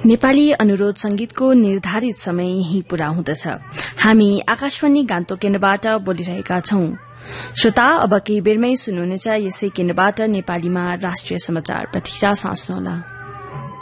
नेपाली अनुरोध संगीतको निर्धारित समय यही पूरा हुँदछ। हामी आकाशवाणी गान्तोक केन्द्रबाट बोलिरहेका छौं। श्रोता, अब केही बेरमै सुन्नुहुनेछ यसै केन्द्रबाट नेपालीमा राष्ट्रिय समाचार। प्रतीक्षा साँच्नुहोला।